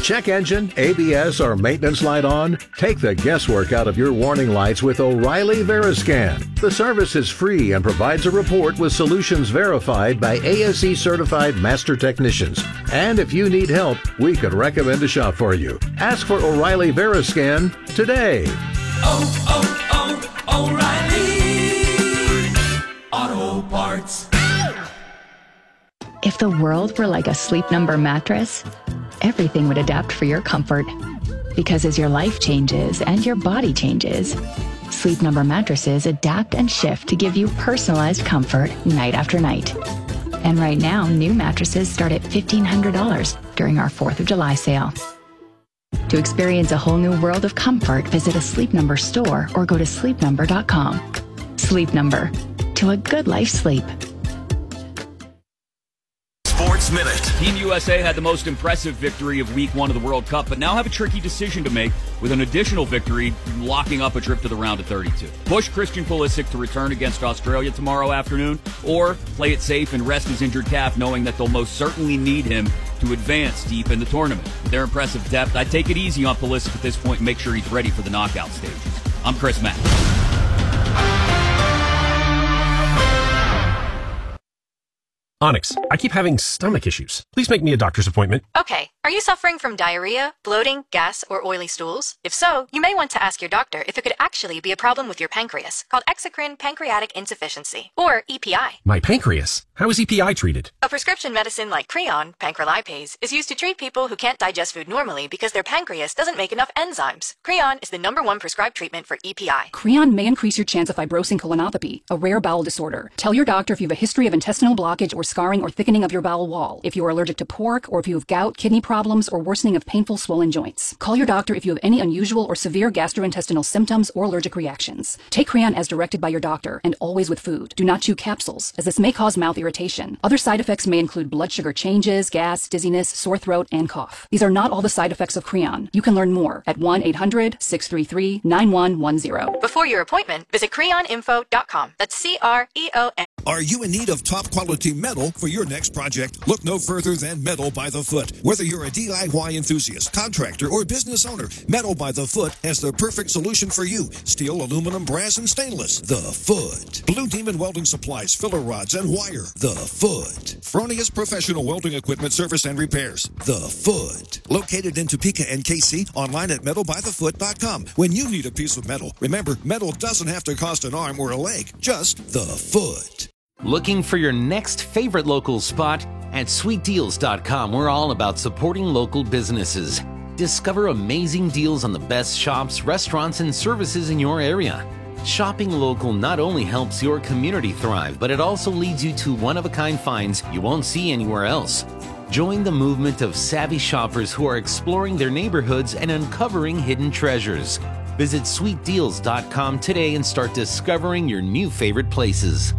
check engine, ABS, or maintenance light on? Take the guesswork out of your warning lights with O'Reilly Veriscan. The service is free and provides a report with solutions verified by ASE certified master technicians. And if you need help, we could recommend a shop for you. Ask for O'Reilly Veriscan today. O'Reilly Auto Parts. If the world were like a Sleep Number mattress, everything would adapt for your comfort. Because as your life changes and your body changes, Sleep Number mattresses adapt and shift to give you personalized comfort night after night. And right now, new mattresses start at $1,500 during our 4th of July sale. To experience a whole new world of comfort, visit a Sleep Number store or go to sleepnumber.com. Sleep Number. To a good life sleep. Sports Minute. Team USA had the most impressive victory of Week 1 of the World Cup, but now have a tricky decision to make with an additional victory locking up a trip to the round of 32. Push Christian Pulisic to return against Australia tomorrow afternoon, or play it safe and rest his injured calf knowing that they'll most certainly need him to advance deep in the tournament. With their impressive depth, I'd take it easy on Pulisic at this point and make sure he's ready for the knockout stages. I'm Chris Mack. Onyx, I keep having stomach issues. Please make me a doctor's appointment. Okay, are you suffering from diarrhea, bloating, gas, or oily stools? If so, you may want to ask your doctor if it could actually be a problem with your pancreas, called exocrine pancreatic insufficiency, or EPI. My pancreas? How is EPI treated? A prescription medicine like Creon, pancrelipase, is used to treat people who can't digest food normally because their pancreas doesn't make enough enzymes. Creon is the #1 prescribed treatment for EPI. Creon may increase your chance of fibrosing colonopathy, a rare bowel disorder. Tell your doctor if you have a history of intestinal blockage or scarring or thickening of your bowel wall, if you are allergic to pork, or if you have gout, kidney problems, or worsening of painful swollen joints. Call your doctor if you have any unusual or severe gastrointestinal symptoms or allergic reactions. Take Creon as directed by your doctor, and always with food. Do not chew capsules, as this may cause mouth irritation. Other side effects may include blood sugar changes, gas, dizziness, sore throat, and cough. These are not all the side effects of Creon. You can learn more at 1-800-633-9110. Before your appointment, visit creoninfo.com. That's CREON. Are you in need of top quality metal for your next project? Look no further than Metal by the Foot. Whether you're a DIY enthusiast, contractor, or business owner, Metal by the Foot has the perfect solution for you. Steel, aluminum, brass, and stainless. The Foot. Blue Demon Welding Supplies, filler rods, and wire. The Foot. Fronius Professional Welding Equipment Service and Repairs. The Foot. Located in Topeka and KC, online at metalbythefoot.com. When you need a piece of metal, remember, metal doesn't have to cost an arm or a leg, just the foot. Looking for your next favorite local spot? At sweetdeals.com, we're all about supporting local businesses. Discover amazing deals on the best shops, restaurants, and services in your area. Shopping local not only helps your community thrive, but it also leads you to one-of-a-kind finds you won't see anywhere else. Join the movement of savvy shoppers who are exploring their neighborhoods and uncovering hidden treasures. Visit sweetdeals.com today and start discovering your new favorite places.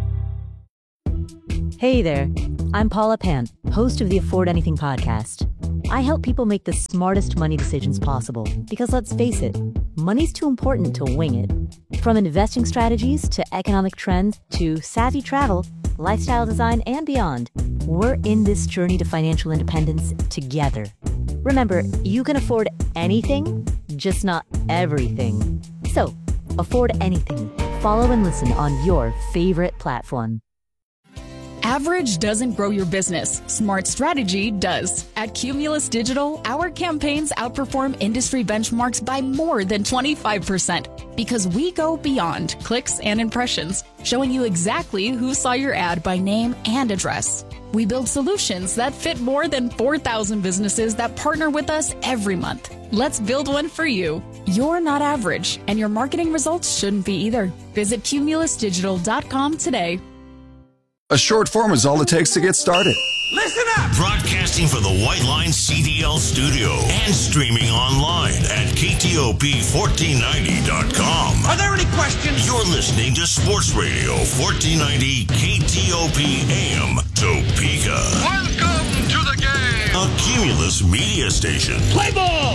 Hey there, I'm Paula Pan, host of the Afford Anything podcast. I help people make the smartest money decisions possible because let's face it, money's too important to wing it. From investing strategies to economic trends to savvy travel, lifestyle design, and beyond, we're in this journey to financial independence together. Remember, you can afford anything, just not everything. So, afford anything. Follow and listen on your favorite platform. Average doesn't grow your business. Smart strategy does. At Cumulus Digital, our campaigns outperform industry benchmarks by more than 25% because we go beyond clicks and impressions, showing you exactly who saw your ad by name and address. We build solutions that fit more than 4,000 businesses that partner with us every month. Let's build one for you. You're not average, and your marketing results shouldn't be either. Visit cumulusdigital.com today. A short form is all it takes to get started. Listen up! Broadcasting from the White Line CDL studio and streaming online at KTOP1490.com. Are there any questions? You're listening to Sports Radio 1490 KTOP AM Topeka. Welcome to the game! A Cumulus media station. Play ball!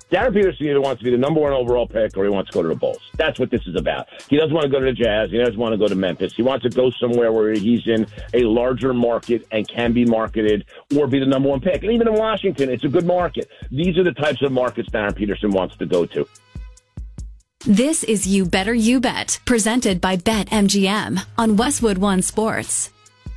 Darren Peterson either wants to be the number 1 overall pick or he wants to go to the Bulls. That's what this is about. He doesn't want to go to the Jazz. He doesn't want to go to Memphis. He wants to go somewhere where he's in a larger market and can be marketed or be the number 1 pick. And even in Washington, it's a good market. These are the types of markets Darren Peterson wants to go to. This is You Better You Bet, presented by BetMGM on Westwood One Sports.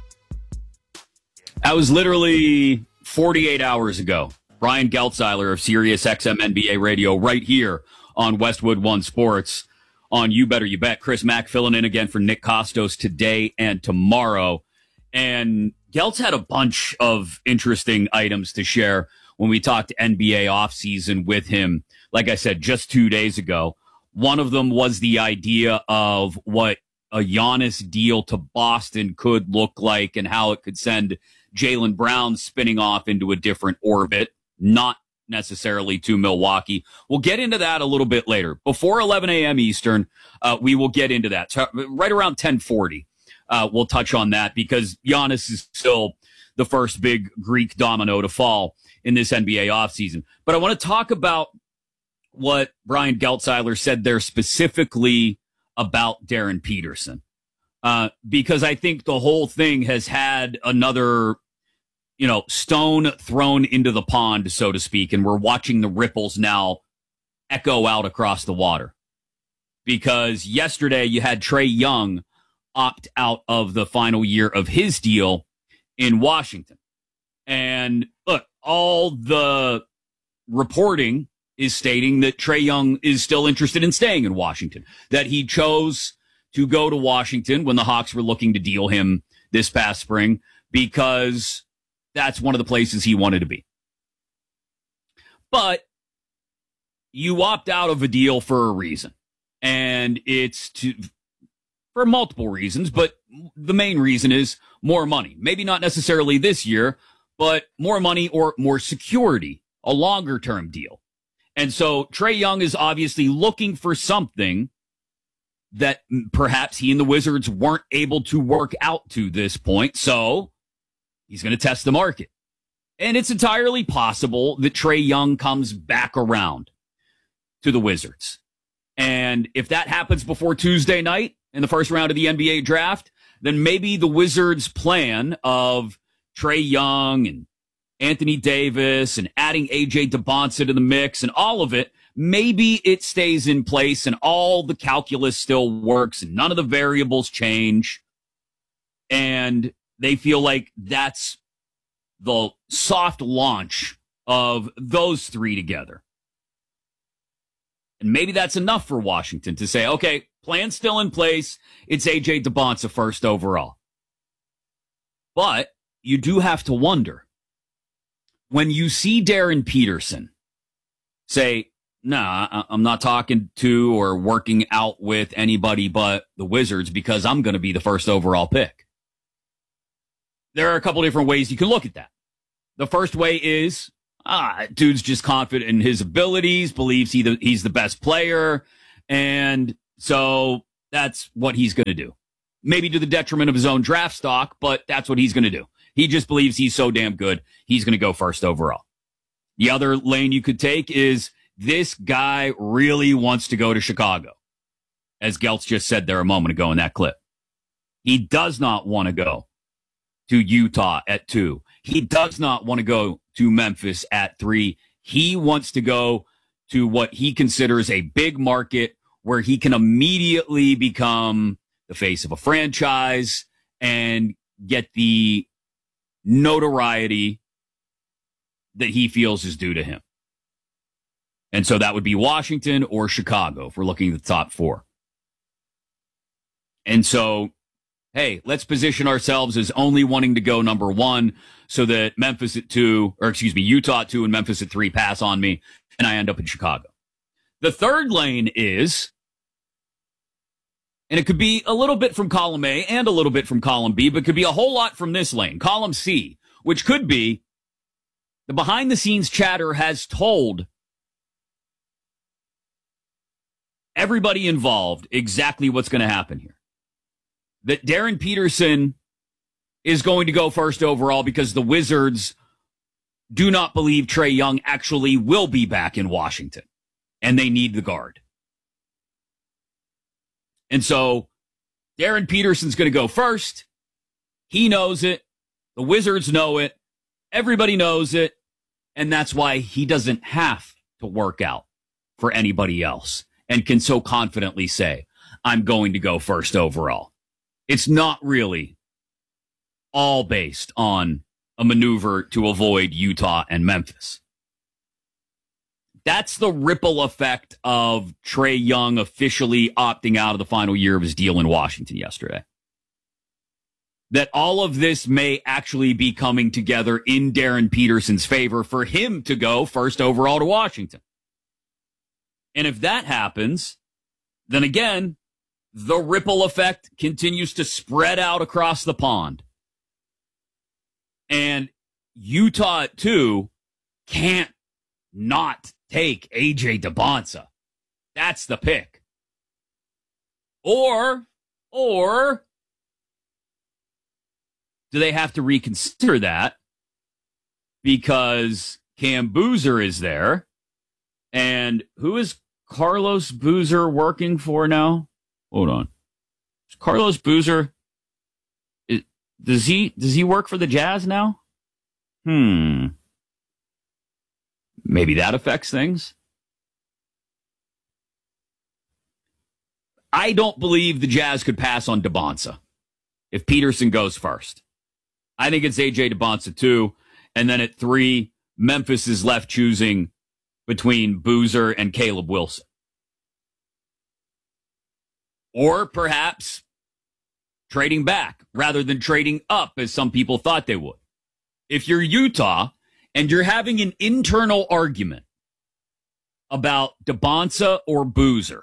That was literally 48 hours ago. Brian Geltzeiler of SiriusXM NBA Radio right here on Westwood One Sports on You Better You Bet. Chris Mack filling in again for Nick Costos today and tomorrow. And Geltz had a bunch of interesting items to share when we talked NBA offseason with him, like I said, just 2 days ago. One of them was the idea of what a Giannis deal to Boston could look like and how it could send Jaylen Brown spinning off into a different orbit. Not necessarily to Milwaukee. We'll get into that a little bit later. Before 11 a.m. Eastern, we will get into that. So right around 10:40, we'll touch on that because Giannis is still the first big Greek domino to fall in this NBA offseason. But I want to talk about what Brian Geltzeiler said there specifically about Darren Peterson, because I think the whole thing has had another stone thrown into the pond, so to speak, and we're watching the ripples now echo out across the water. Because yesterday you had Trae Young opt out of the final year of his deal in Washington. And look, all the reporting is stating that Trae Young is still interested in staying in Washington, that he chose to go to Washington when the Hawks were looking to deal him this past spring because that's one of the places he wanted to be. But you opt out of a deal for a reason. And it's for multiple reasons, but the main reason is more money. Maybe not necessarily this year, but more money or more security, a longer term deal. And so Trae Young is obviously looking for something that perhaps he and the Wizards weren't able to work out to this point. So he's going to test the market. And it's entirely possible that Trae Young comes back around to the Wizards. And if that happens before Tuesday night in the first round of the NBA draft, then maybe the Wizards' plan of Trae Young and Anthony Davis and adding AJ DeBonsa to the mix and all of it, maybe it stays in place and all the calculus still works and none of the variables change. And they feel like that's the soft launch of those three together. And maybe that's enough for Washington to say, okay, plan's still in place. It's AJ DeBonsa first overall. But you do have to wonder, when you see Darren Peterson say, nah, I'm not talking to or working out with anybody but the Wizards because I'm going to be the first overall pick. There are a couple different ways you can look at that. The first way is, dude's just confident in his abilities, believes he's the best player, and so that's what he's going to do. Maybe to the detriment of his own draft stock, but that's what he's going to do. He just believes he's so damn good, he's going to go first overall. The other lane you could take is this guy really wants to go to Chicago, as Geltz just said there a moment ago in that clip. He does not want to go to Utah at 2. He does not want to go to Memphis at 3. He wants to go to what he considers a big market where he can immediately become the face of a franchise and get the notoriety that he feels is due to him. And so that would be Washington or Chicago if we're looking at the top 4. And so, hey, let's position ourselves as only wanting to go number 1 so that Utah at 2 and Memphis at 3 pass on me and I end up in Chicago. The third lane is, and it could be a little bit from column A and a little bit from column B, but could be a whole lot from this lane, column C, which could be the behind the scenes chatter has told everybody involved exactly what's going to happen here. That Darren Peterson is going to go first overall because the Wizards do not believe Trae Young actually will be back in Washington, and they need the guard. And so Darren Peterson's going to go first. He knows it. The Wizards know it. Everybody knows it. And that's why he doesn't have to work out for anybody else and can so confidently say, I'm going to go first overall. It's not really all based on a maneuver to avoid Utah and Memphis. That's the ripple effect of Trae Young officially opting out of the final year of his deal in Washington yesterday. That all of this may actually be coming together in Darren Peterson's favor for him to go first overall to Washington. And if that happens, then again, the ripple effect continues to spread out across the pond. And Utah, too, can't not take A.J. DeBonsa. That's the pick. Or do they have to reconsider that because Cam Boozer is there? And who is Carlos Boozer working for now? Hold on. Is Carlos Boozer, does he work for the Jazz now? Maybe that affects things. I don't believe the Jazz could pass on DeBonsa if Peterson goes first. I think it's A.J. DeBonsa 2, and then at 3, Memphis is left choosing between Boozer and Caleb Wilson. Or perhaps trading back rather than trading up as some people thought they would. If you're Utah and you're having an internal argument about DeBonsa or Boozer,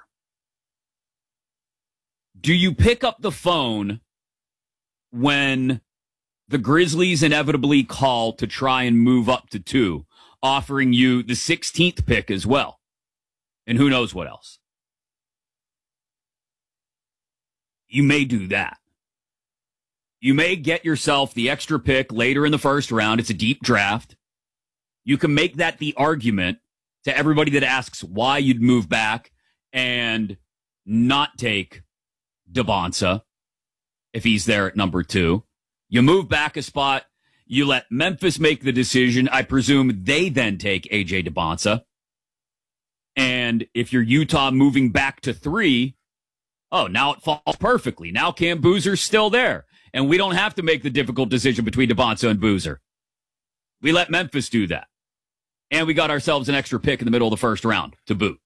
do you pick up the phone when the Grizzlies inevitably call to try and move up to 2, offering you the 16th pick as well? And who knows what else? You may do that. You may get yourself the extra pick later in the first round. It's a deep draft. You can make that the argument to everybody that asks why you'd move back and not take DeBonsa if he's there at number 2. You move back a spot. You let Memphis make the decision. I presume they then take A.J. DeBonsa. And if you're Utah moving back to 3, now it falls perfectly. Now Cam Boozer's still there. And we don't have to make the difficult decision between DeBonsa and Boozer. We let Memphis do that. And we got ourselves an extra pick in the middle of the first round to boot.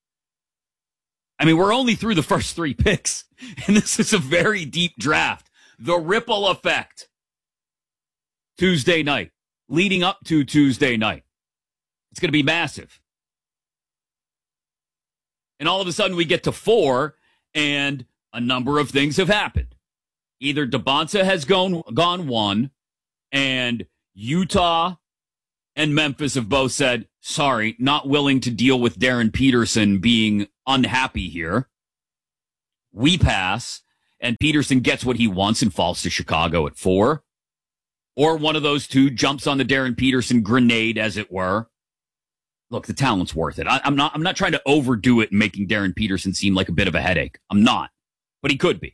I mean, we're only through the first 3 picks. And this is a very deep draft. The ripple effect Tuesday night, leading up to Tuesday night. It's going to be massive. And all of a sudden we get to 4 and a number of things have happened. Either DeBonsa has gone 1 and Utah and Memphis have both said, sorry, not willing to deal with Darren Peterson being unhappy here. We pass. And Peterson gets what he wants and falls to Chicago at 4. Or one of those two jumps on the Darren Peterson grenade, as it were. Look, the talent's worth it. I'm not trying to overdo it and making Darren Peterson seem like a bit of a headache. I'm not. But he could be.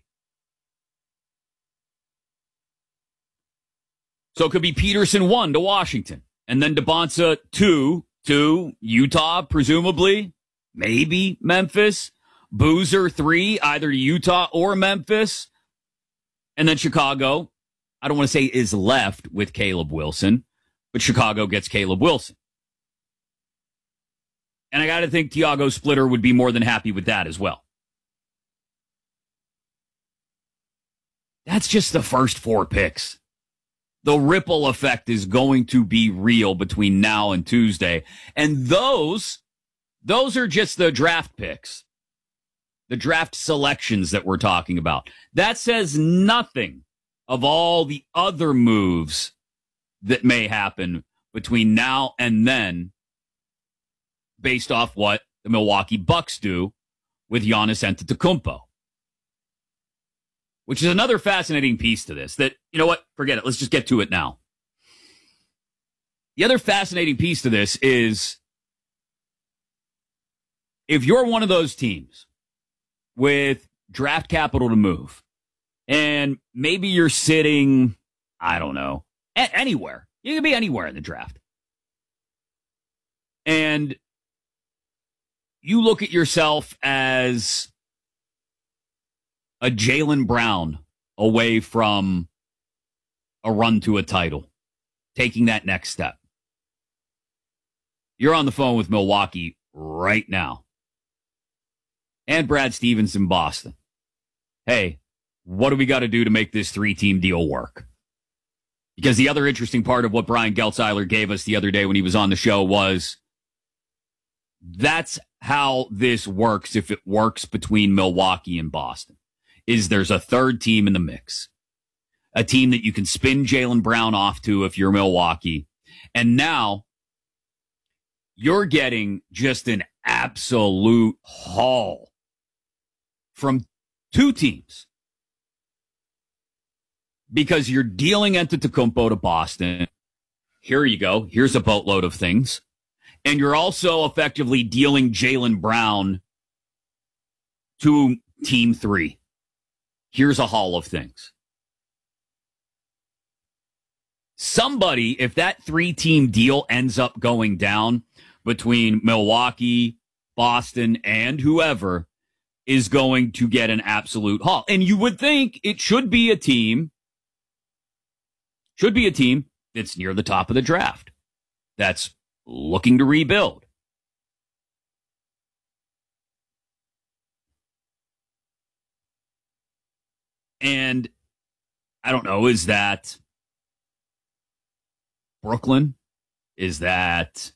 So it could be Peterson 1 to Washington. And then DeBonsa 2 to Utah, presumably. Maybe Memphis. Boozer 3, either Utah or Memphis. And then Chicago, I don't want to say is left with Caleb Wilson, but Chicago gets Caleb Wilson. And I got to think Tiago Splitter would be more than happy with that as well. That's just the first 4 picks. The ripple effect is going to be real between now and Tuesday. And those are just the draft picks. The draft selections that we're talking about. That says nothing of all the other moves that may happen between now and then based off what the Milwaukee Bucks do with Giannis Antetokounmpo. Which is another fascinating piece to this that, you know what, forget it. Let's just get to it now. The other fascinating piece to this is if you're one of those teams with draft capital to move, and maybe you're sitting, I don't know, anywhere. You can be anywhere in the draft. And you look at yourself as a Jaylen Brown away from a run to a title, taking that next step. You're on the phone with Milwaukee right now. And Brad Stevens in Boston. Hey, what do we got to do to make this 3-team deal work? Because the other interesting part of what Brian Geltzeiler gave us the other day when he was on the show was that's how this works if it works between Milwaukee and Boston, is there's a third team in the mix. A team that you can spin Jaylen Brown off to if you're Milwaukee. And now you're getting just an absolute haul from two teams. Because you're dealing Antetokounmpo to Boston. Here you go. Here's a boatload of things. And you're also effectively dealing Jaylen Brown to Team 3. Here's a haul of things. Somebody, if that 3-team deal ends up going down between Milwaukee, Boston, and whoever, is going to get an absolute haul. And you would think it should be a team that's near the top of the draft, that's looking to rebuild. And I don't know, is that Brooklyn? Is that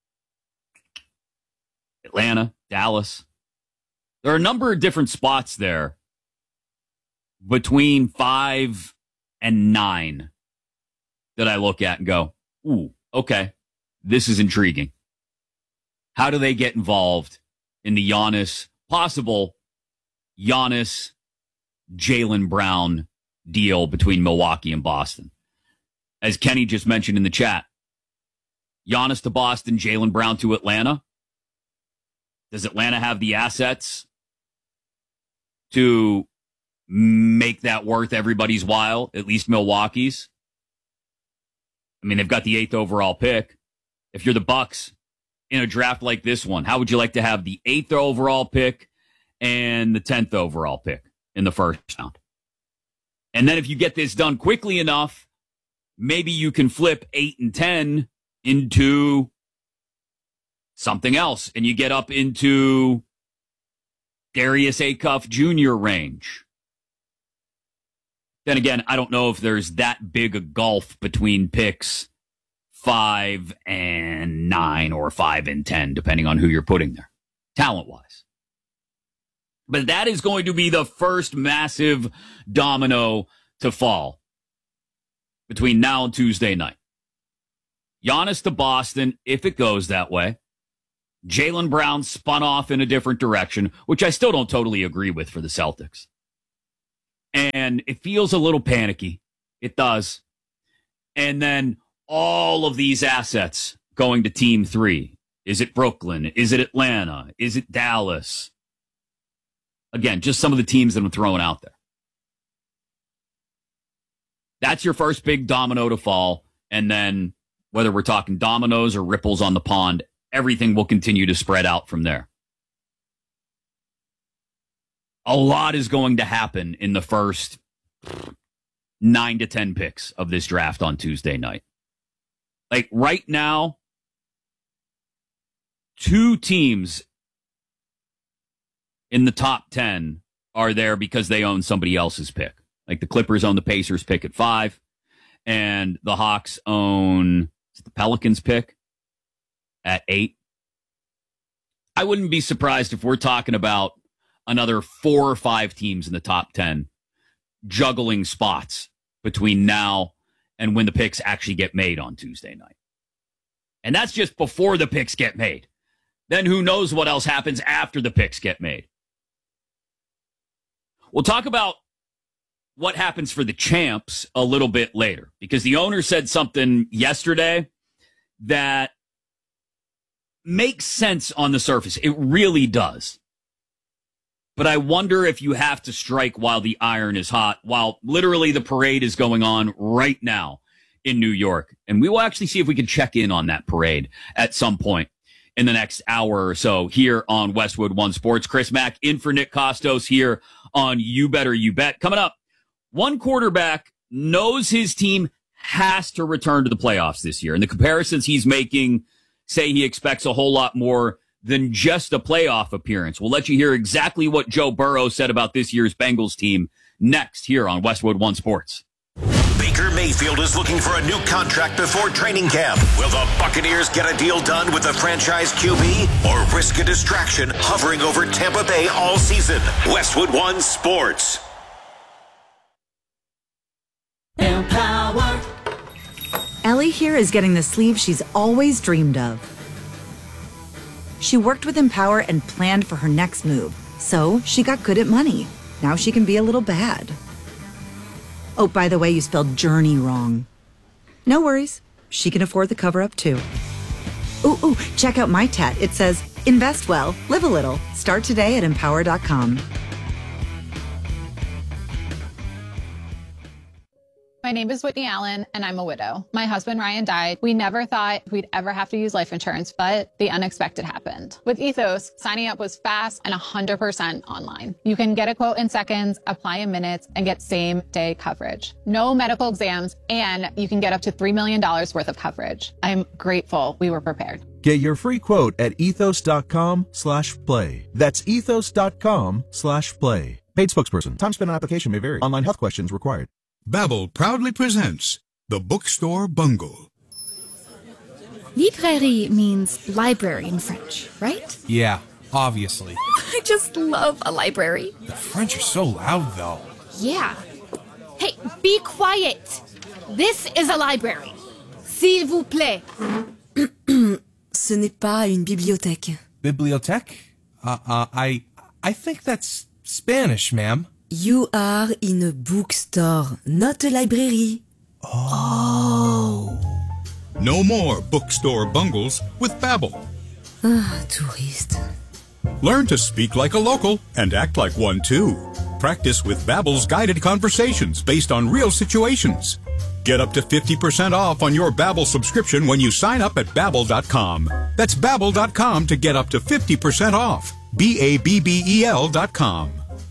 Atlanta, Dallas? There are a number of different spots there between 5 and 9 that I look at and go, ooh, okay, this is intriguing. How do they get involved in the possible Giannis, Jaylen Brown deal between Milwaukee and Boston? As Kenny just mentioned in the chat, Giannis to Boston, Jaylen Brown to Atlanta. Does Atlanta have the assets to make that worth everybody's while, at least Milwaukee's? I mean, they've got the 8th overall pick. If you're the Bucks in a draft like this one, how would you like to have the 8th overall pick and the 10th overall pick in the first round? And then if you get this done quickly enough, maybe you can flip 8 and 10 into something else, and you get up into Darius Acuff Jr. range. Then again, I don't know if there's that big a gulf between picks 5 and 9 or 5 and 10, depending on who you're putting there, talent-wise. But that is going to be the first massive domino to fall between now and Tuesday night. Giannis to Boston, if it goes that way. Jaylen Brown spun off in a different direction, which I still don't totally agree with for the Celtics. And it feels a little panicky. It does. And then all of these assets going to Team 3. Is it Brooklyn? Is it Atlanta? Is it Dallas? Again, just some of the teams that I'm throwing out there. That's your first big domino to fall. And then whether we're talking dominoes or ripples on the pond, everything will continue to spread out from there. A lot is going to happen in the first 9 to 10 picks of this draft on Tuesday night. Like right now, 2 teams in the top 10 are there because they own somebody else's pick. Like the Clippers own the Pacers pick at 5, and the Hawks own the Pelicans pick at 8. I wouldn't be surprised if we're talking about another 4 or 5 teams in the top 10 juggling spots between now and when the picks actually get made on Tuesday night. And that's just before the picks get made. Then who knows what else happens after the picks get made. We'll talk about what happens for the champs a little bit later, because the owner said something yesterday that makes sense on the surface. It really does. But I wonder if you have to strike while the iron is hot, while literally the parade is going on right now in New York. And we will actually see if we can check in on that parade at some point in the next hour or so here on Westwood One Sports. Chris Mack in for Nick Costos here on You Better You Bet. Coming up, one quarterback knows his team has to return to the playoffs this year. And the comparisons he's making say he expects a whole lot more than just a playoff appearance. We'll let you hear exactly what Joe Burrow said about this year's Bengals team next here on Westwood One Sports. Baker Mayfield is looking for a new contract before training camp. Will the Buccaneers get a deal done with the franchise QB or risk a distraction hovering over Tampa Bay all season? Westwood One Sports. Empower. Ellie here is getting the sleeve she's always dreamed of. She worked with Empower and planned for her next move, so she got good at money. Now she can be a little bad. Oh, by the way, you spelled journey wrong. No worries. She can afford the cover-up, too. Ooh, check out my tat. It says, invest well, live a little. Start today at empower.com. My name is Whitney Allen, and I'm a widow. My husband, Ryan, died. We never thought we'd ever have to use life insurance, but the unexpected happened. With Ethos, signing up was fast and 100% online. You can get a quote in seconds, apply in minutes, and get same-day coverage. No medical exams, and you can get up to $3 million worth of coverage. I'm grateful we were prepared. Get your free quote at ethos.com/play. That's ethos.com/play. Paid spokesperson. Time spent on application may vary. Online health questions required. Babbel proudly presents The Bookstore Bungle. Librairie means library in French, right? Yeah, obviously. I just love a library. The French are so loud, though. Yeah. Hey, be quiet. This is a library. S'il vous plaît. Ce n'est pas une bibliothèque. Bibliothèque? I think that's Spanish, ma'am. You are in a bookstore, not a library. Oh. No more bookstore bungles with Babbel. Touriste. Learn to speak like a local and act like one too. Practice with Babbel's guided conversations based on real situations. Get up to 50% off on your Babbel subscription when you sign up at Babbel.com. That's Babbel.com to get up to 50% off. Babbel.com.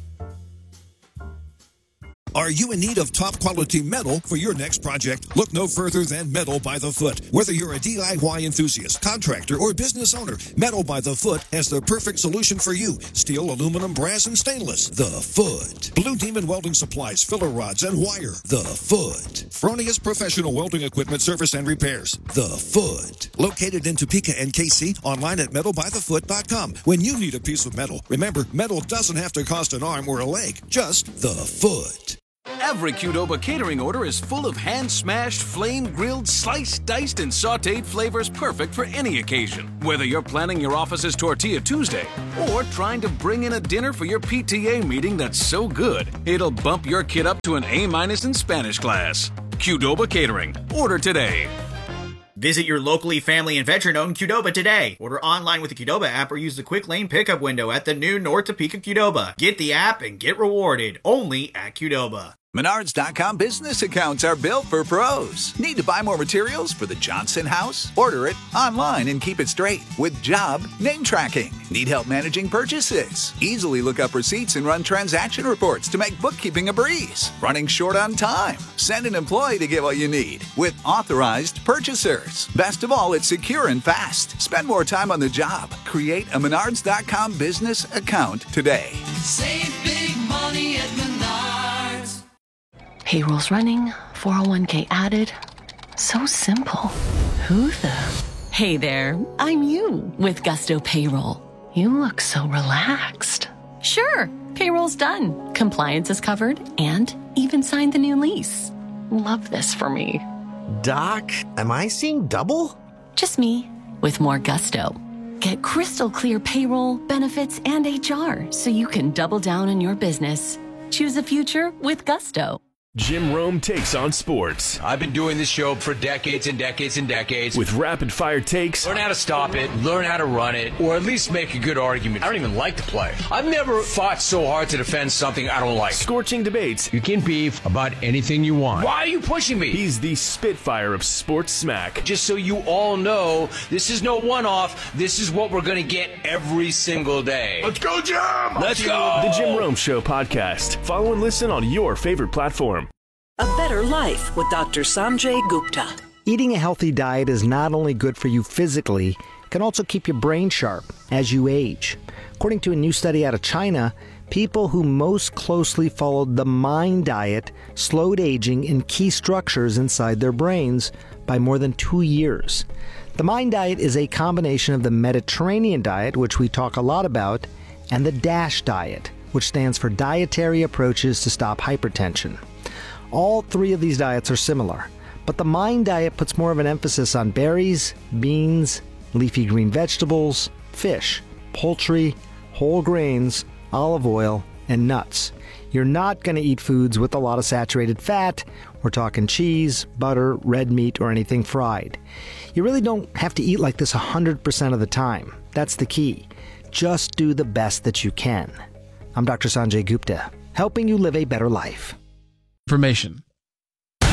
Are you in need of top quality metal for your next project? Look no further than Metal by the Foot. Whether you're a DIY enthusiast, contractor, or business owner, Metal by the Foot has the perfect solution for you. Steel, aluminum, brass, and stainless. The Foot. Blue Demon Welding Supplies, filler rods, and wire. The Foot. Fronius Professional Welding Equipment Service and Repairs. The Foot. Located in Topeka and KC, online at metalbythefoot.com. When you need a piece of metal, remember, metal doesn't have to cost an arm or a leg, just the Foot. Every Qdoba catering order is full of hand-smashed, flame-grilled, sliced, diced, and sautéed flavors perfect for any occasion. Whether you're planning your office's Tortilla Tuesday or trying to bring in a dinner for your PTA meeting that's so good, it'll bump your kid up to an A- in Spanish class. Qdoba Catering. Order today. Visit your locally family and veteran-owned Qdoba today. Order online with the Qdoba app or use the quick lane pickup window at the new North Topeka Qdoba. Get the app and get rewarded only at Qdoba. Menards.com business accounts are built for pros. Need to buy more materials for the Johnson house? Order it online and keep it straight with job name tracking. Need help managing purchases? Easily look up receipts and run transaction reports to make bookkeeping a breeze. Running short on time? Send an employee to get what you need with authorized purchasers. Best of all, it's secure and fast. Spend more time on the job. Create a Menards.com business account today. Save big money at Menards. Payroll's running, 401k added. So simple. Who the? Hey there, I'm you with Gusto Payroll. You look so relaxed. Sure, payroll's done. Compliance is covered and even signed the new lease. Love this for me. Doc, am I seeing double? Just me with more Gusto. Get crystal clear payroll, benefits, and HR so you can double down on your business. Choose a future with Gusto. Jim Rome takes on sports. I've been doing this show for decades and decades and decades. With rapid-fire takes. Learn how to stop it, learn how to run it, or at least make a good argument. I don't even like the play. I've never fought so hard to defend something I don't like. Scorching debates. You can beef about anything you want. Why are you pushing me? He's the Spitfire of sports smack. Just so you all know, this is no one-off. This is what we're going to get every single day. Let's go, Jim! Let's go! The Jim Rome Show podcast. Follow and listen on your favorite platform. A Better Life with Dr. Sanjay Gupta. Eating a healthy diet is not only good for you physically, it can also keep your brain sharp as you age. According to a new study out of China, people who most closely followed the MIND diet slowed aging in key structures inside their brains by more than 2 years. The MIND diet is a combination of the Mediterranean diet, which we talk a lot about, and the DASH diet, which stands for Dietary Approaches to Stop Hypertension. All three of these diets are similar, but the MIND diet puts more of an emphasis on berries, beans, leafy green vegetables, fish, poultry, whole grains, olive oil, and nuts. You're not going to eat foods with a lot of saturated fat. We're talking cheese, butter, red meat, or anything fried. You really don't have to eat like this 100% of the time. That's the key. Just do the best that you can. I'm Dr. Sanjay Gupta, helping you live a better life. Information.